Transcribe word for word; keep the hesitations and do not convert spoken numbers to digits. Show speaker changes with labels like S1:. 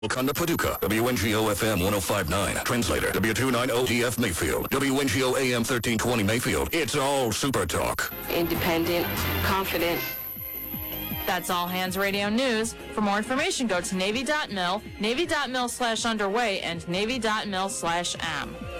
S1: Wakanda Paducah, W N G O F M one oh five point nine. Translator, W two ninety G F Mayfield, W N G O A M thirteen twenty Mayfield. It's all Super Talk.
S2: Independent, confident.
S3: That's All Hands Radio News. For more information, go to Navy dot mil, Navy dot mil slash underway, and Navy dot mil slash am.